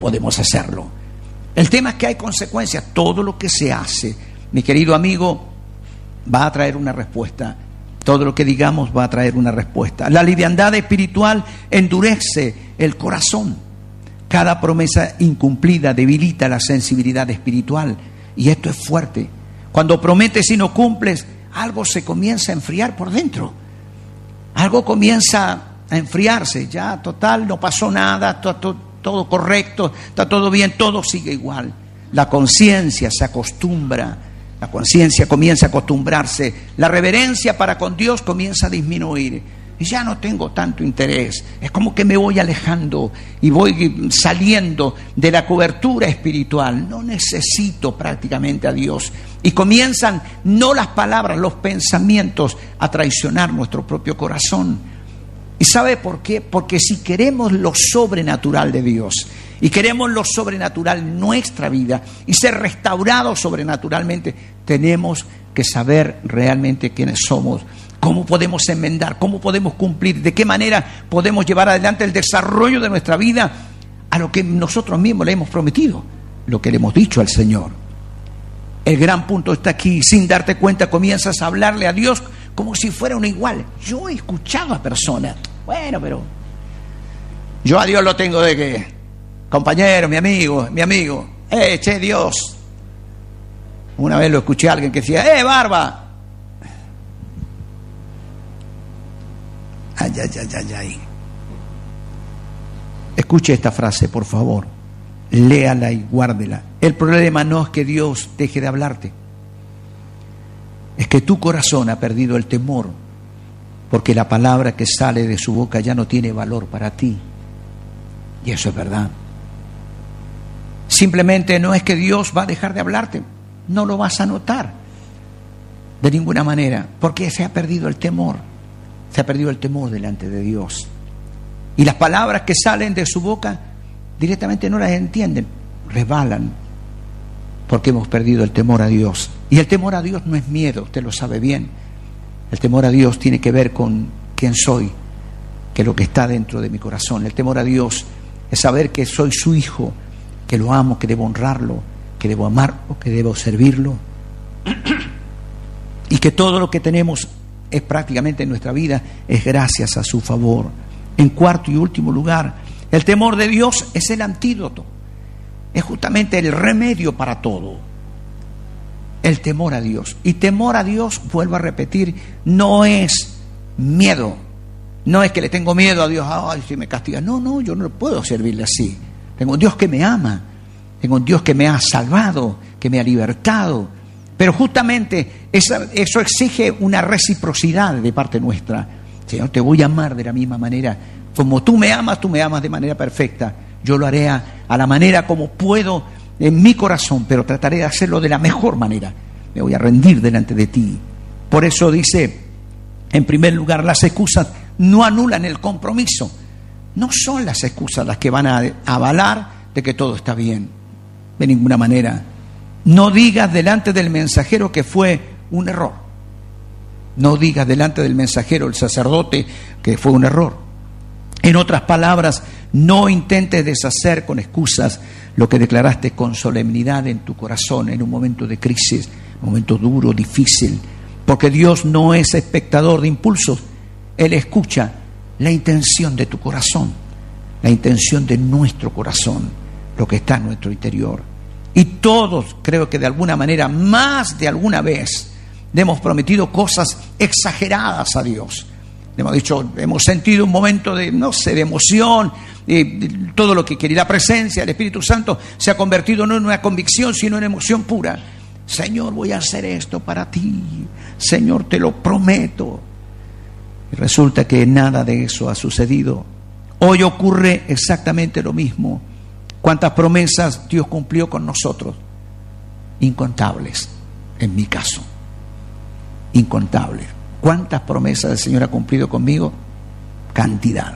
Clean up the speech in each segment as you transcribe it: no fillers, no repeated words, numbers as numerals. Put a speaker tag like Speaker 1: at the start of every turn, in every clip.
Speaker 1: podemos hacerlo. El tema es que hay consecuencias. Todo lo que se hace, mi querido amigo, va a traer una respuesta. Todo lo que digamos va a traer una respuesta. La liviandad espiritual endurece el corazón. Cada promesa incumplida debilita la sensibilidad espiritual. Y esto es fuerte. Cuando prometes y no cumples, algo se comienza a enfriar por dentro. Algo comienza a enfriarse. Ya, total, no pasó nada, todo correcto, está todo bien, todo sigue igual. La conciencia se acostumbra. La conciencia comienza a acostumbrarse. La reverencia para con Dios comienza a disminuir. Y ya no tengo tanto interés. Es como que me voy alejando y voy saliendo de la cobertura espiritual. No necesito prácticamente a Dios. Y comienzan no las palabras, los pensamientos a traicionar nuestro propio corazón. ¿Y sabe por qué? Porque si queremos lo sobrenatural de Dios y queremos lo sobrenatural en nuestra vida y ser restaurados sobrenaturalmente, tenemos que saber realmente quiénes somos, cómo podemos enmendar, cómo podemos cumplir, de qué manera podemos llevar adelante el desarrollo de nuestra vida a lo que nosotros mismos le hemos prometido, lo que le hemos dicho al Señor. El gran punto está aquí. Sin darte cuenta comienzas a hablarle a Dios como si fuera uno igual. Yo he escuchado a personas, bueno, pero yo a Dios lo tengo de que, compañero, mi amigo, che, Dios. Una vez lo escuché a alguien que decía, barba. Ay. Escuche esta frase, por favor. Léala y guárdela. El problema no es que Dios deje de hablarte. Es que tu corazón ha perdido el temor, porque la palabra que sale de su boca ya no tiene valor para ti. Y eso es verdad. Simplemente no es que Dios va a dejar de hablarte. No lo vas a notar de ninguna manera, porque se ha perdido el temor. Se ha perdido el temor delante de Dios. Y las palabras que salen de su boca directamente no las entienden, resbalan, porque hemos perdido el temor a Dios. Y el temor a Dios no es miedo, usted lo sabe bien. El temor a Dios tiene que ver con quién soy, que es lo que está dentro de mi corazón. El temor a Dios es saber que soy su hijo, que lo amo, que debo honrarlo, que debo amarlo, que debo servirlo. Y que todo lo que tenemos es prácticamente en nuestra vida es gracias a su favor. En cuarto y último lugar, el temor de Dios es el antídoto. Es justamente el remedio para todo. El temor a Dios. Y temor a Dios, vuelvo a repetir, no es miedo. No es que le tengo miedo a Dios, ay, si me castiga. No, yo no puedo servirle así. Tengo un Dios que me ama. Tengo un Dios que me ha salvado, que me ha libertado. Pero justamente eso exige una reciprocidad de parte nuestra. Señor, te voy a amar de la misma manera. Como tú me amas de manera perfecta. Yo lo haré a la manera como puedo en mi corazón, pero trataré de hacerlo de la mejor manera. Me voy a rendir delante de ti. Por eso dice, en primer lugar, las excusas no anulan el compromiso. No son las excusas las que van a avalar de que todo está bien. De ninguna manera. No digas delante del mensajero que fue un error. No digas delante del mensajero, el sacerdote, que fue un error. En otras palabras, no intentes deshacer con excusas lo que declaraste con solemnidad en tu corazón en un momento de crisis, un momento duro, difícil, porque Dios no es espectador de impulsos. Él escucha la intención de tu corazón, la intención de nuestro corazón, lo que está en nuestro interior. Y todos, creo que de alguna manera, más de alguna vez, le hemos prometido cosas exageradas a Dios. Le hemos dicho, hemos sentido un momento de, de emoción, todo lo que quería. La presencia del Espíritu Santo se ha convertido no en una convicción, sino en emoción pura. Señor, voy a hacer esto para ti. Señor, te lo prometo. Y resulta que nada de eso ha sucedido. Hoy ocurre exactamente lo mismo. ¿Cuántas promesas Dios cumplió con nosotros? Incontables, en mi caso. Incontables. ¿Cuántas promesas el Señor ha cumplido conmigo? Cantidad.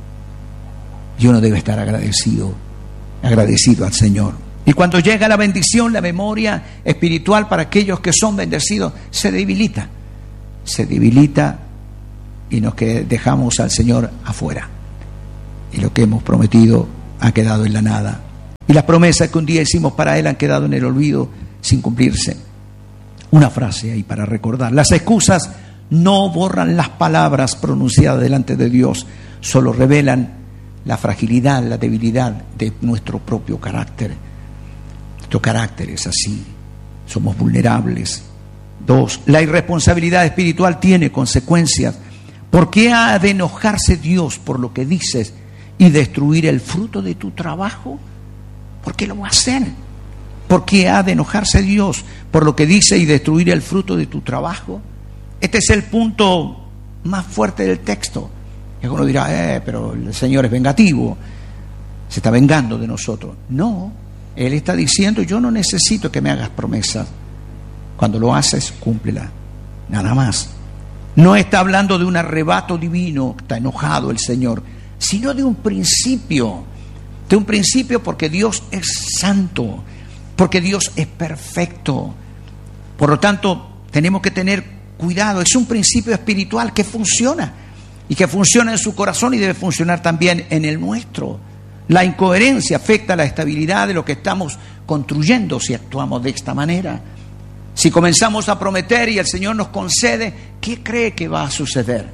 Speaker 1: Y uno debe estar agradecido al Señor. Y cuando llega la bendición, la memoria espiritual para aquellos que son bendecidos se debilita. Se debilita y nos dejamos al Señor afuera. Y lo que hemos prometido ha quedado en la nada. Y las promesas que un día hicimos para Él han quedado en el olvido sin cumplirse. Una frase ahí para recordar. Las excusas no borran las palabras pronunciadas delante de Dios, solo revelan la fragilidad, la debilidad de nuestro propio carácter. Nuestro carácter es así, somos vulnerables. 2, la irresponsabilidad espiritual tiene consecuencias. ¿Por qué ha de enojarse Dios por lo que dices y destruir el fruto de tu trabajo? ¿Por qué lo va a hacer? ¿Por qué ha de enojarse Dios por lo que dice y destruir el fruto de tu trabajo? Este es el punto más fuerte del texto. Y uno dirá, pero el Señor es vengativo, se está vengando de nosotros. No, Él está diciendo, yo no necesito que me hagas promesas. Cuando lo haces, cúmplela, nada más. No está hablando de un arrebato divino, está enojado el Señor, sino de un principio porque Dios es santo, porque Dios es perfecto. Por lo tanto, tenemos que tener cuidado. Es un principio espiritual que funciona y que funciona en su corazón y debe funcionar también en el nuestro. La incoherencia afecta la estabilidad de lo que estamos construyendo si actuamos de esta manera. Si comenzamos a prometer y el Señor nos concede, ¿qué cree que va a suceder?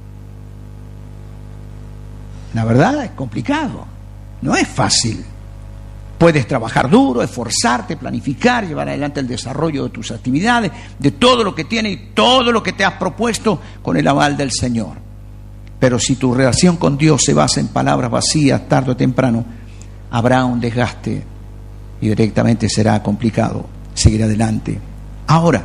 Speaker 1: La verdad es complicado, no es fácil. Puedes trabajar duro, esforzarte, planificar, llevar adelante el desarrollo de tus actividades, de todo lo que tienes y todo lo que te has propuesto con el aval del Señor. Pero si tu relación con Dios se basa en palabras vacías, tarde o temprano, habrá un desgaste y directamente será complicado seguir adelante. Ahora,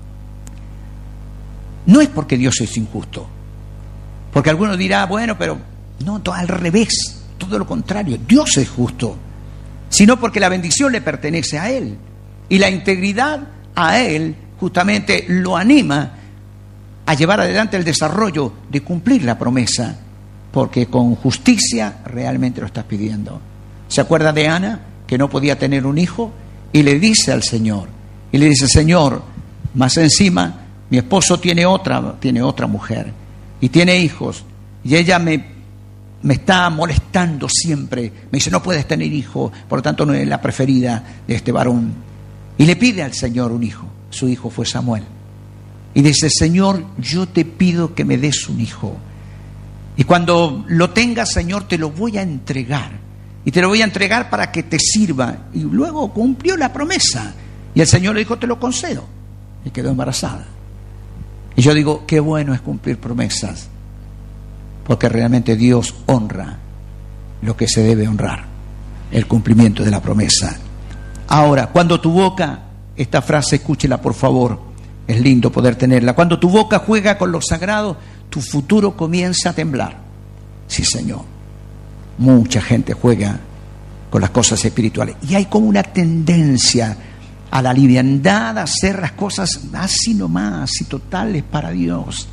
Speaker 1: no es porque Dios es injusto, porque alguno dirá, bueno, pero no, todo al revés, todo lo contrario, Dios es justo, sino porque la bendición le pertenece a Él y la integridad a Él justamente lo anima a llevar adelante el desarrollo de cumplir la promesa, porque con justicia realmente lo estás pidiendo. ¿Se acuerda de Ana, que no podía tener un hijo? Y le dice al Señor, y le dice, Señor, más encima, mi esposo tiene otra mujer, y tiene hijos, y ella me está molestando siempre, me dice, no puedes tener hijo, por lo tanto no es la preferida de este varón. Y le pide al Señor un hijo, su hijo fue Samuel. Y dice, Señor, yo te pido que me des un hijo. Y cuando lo tengas, Señor, te lo voy a entregar. Y te lo voy a entregar para que te sirva. Y luego cumplió la promesa. Y el Señor le dijo, te lo concedo. Y quedó embarazada. Y yo digo, qué bueno es cumplir promesas. Porque realmente Dios honra lo que se debe honrar. El cumplimiento de la promesa. Ahora, cuando tu boca, esta frase escúchela por favor. Es lindo poder tenerla. Cuando tu boca juega con lo sagrado, tu futuro comienza a temblar. Sí, Señor. Mucha gente juega con las cosas espirituales. Y hay como una tendencia a la liviandad, a hacer las cosas así nomás y totales para Dios.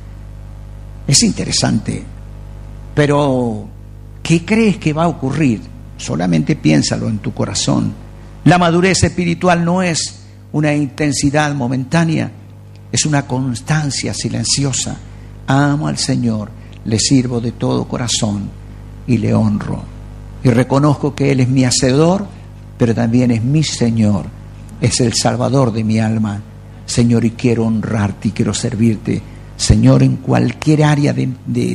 Speaker 1: Es interesante. Pero, ¿qué crees que va a ocurrir? Solamente piénsalo en tu corazón. La madurez espiritual no es una intensidad momentánea, es una constancia silenciosa. Amo al Señor, le sirvo de todo corazón y le honro. Y reconozco que Él es mi hacedor, pero también es mi Señor, es el Salvador de mi alma. Señor, y quiero honrarte y quiero servirte. Señor, en cualquier área de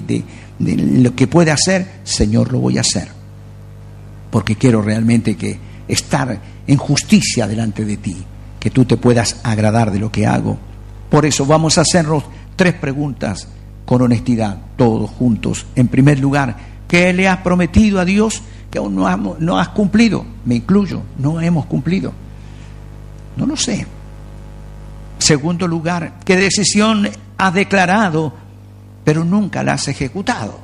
Speaker 1: lo que pueda hacer, Señor, lo voy a hacer. Porque quiero realmente que estar en justicia delante de ti, que tú te puedas agradar de lo que hago. Por eso vamos a hacernos 3 preguntas con honestidad, todos juntos. En primer lugar, ¿qué le has prometido a Dios que aún no has cumplido? Me incluyo, no hemos cumplido. No lo sé. Segundo lugar, ¿qué decisión has declarado pero nunca la has ejecutado?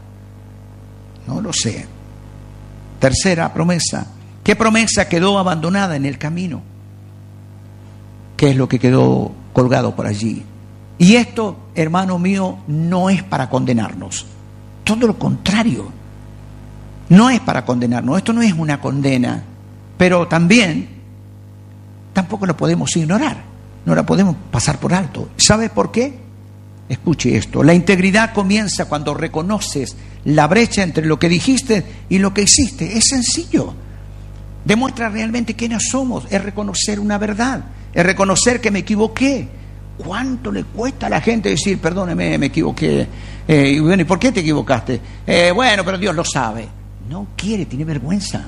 Speaker 1: No lo sé. Tercera promesa, ¿qué promesa quedó abandonada en el camino? ¿Qué es lo que quedó colgado por allí? Y esto, hermano mío, no es para condenarnos. Todo lo contrario. No es para condenarnos. Esto no es una condena. Pero también, tampoco lo podemos ignorar. No la podemos pasar por alto. ¿Sabes por qué? Escuche esto. La integridad comienza cuando reconoces la brecha entre lo que dijiste y lo que hiciste. Es sencillo. demuestra realmente quiénes somos. Es reconocer una verdad, es reconocer que me equivoqué. ¿Cuánto le cuesta a la gente decir, perdóneme, me equivoqué? Y bueno, ¿y por qué te equivocaste? Bueno, pero Dios lo sabe. No quiere, tiene vergüenza.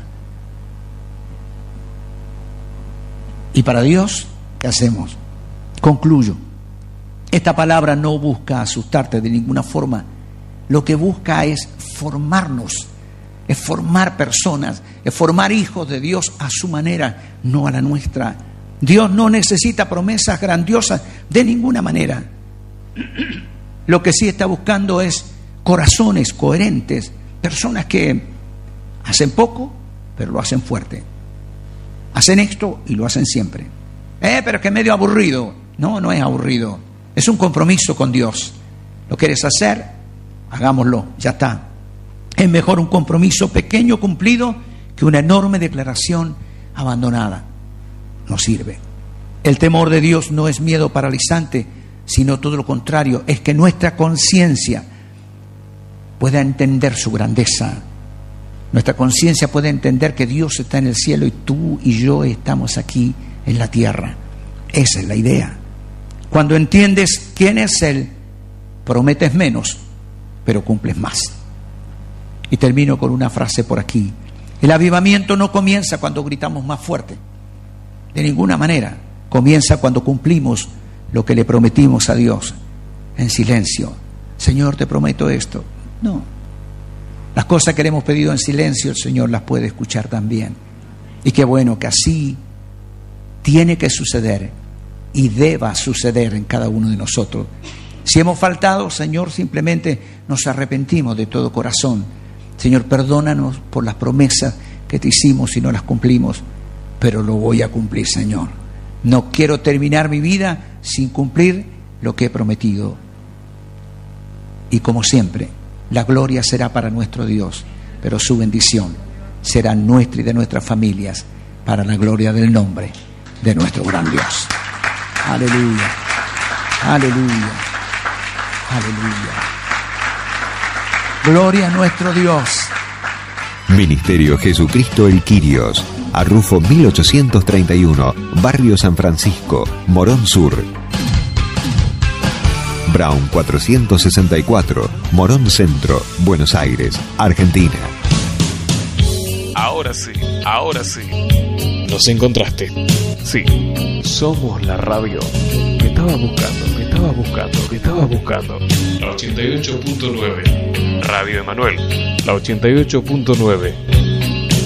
Speaker 1: Y para Dios, ¿qué hacemos? Concluyo. Esta palabra no busca asustarte de ninguna forma. Lo que busca es formarnos, es formar personas, es formar hijos de Dios a su manera, no a la nuestra. Dios no necesita promesas grandiosas de ninguna manera. Lo que sí está buscando es corazones coherentes, personas que hacen poco, pero lo hacen fuerte. Hacen esto y lo hacen siempre. Pero es que es medio aburrido. No, no es aburrido. Es un compromiso con Dios. ¿Lo quieres hacer? Hagámoslo, ya está. Es mejor un compromiso pequeño cumplido que una enorme declaración abandonada. No sirve. El temor de Dios no es miedo paralizante, sino todo lo contrario. Es que nuestra conciencia pueda entender su grandeza. Nuestra conciencia puede entender que Dios está en el cielo y tú y yo estamos aquí en la tierra. Esa es la idea. Cuando entiendes quién es Él, prometes menos, pero cumples más. Y termino con una frase por aquí. El avivamiento no comienza cuando gritamos más fuerte. De ninguna manera. Comienza cuando cumplimos lo que le prometimos a Dios en silencio. Señor, te prometo esto. No. Las cosas que le hemos pedido en silencio, el Señor las puede escuchar también. Y qué bueno que así tiene que suceder y deba suceder en cada uno de nosotros. Si hemos faltado, Señor, simplemente nos arrepentimos de todo corazón. Señor, perdónanos por las promesas que te hicimos y no las cumplimos, pero lo voy a cumplir, Señor. No quiero terminar mi vida sin cumplir lo que he prometido. Y como siempre, la gloria será para nuestro Dios, pero su bendición será nuestra y de nuestras familias para la gloria del nombre de nuestro gran Dios. Aleluya, aleluya, aleluya. Gloria a nuestro Dios.
Speaker 2: Ministerio Jesucristo el Quirios, Arrufo 1831, Barrio San Francisco, Morón Sur. Brown 464, Morón Centro, Buenos Aires, Argentina.
Speaker 3: Ahora sí, ahora sí. Nos encontraste. Sí, somos la radio que estabas buscando. La 88.9. Radio Emanuel, la 88.9.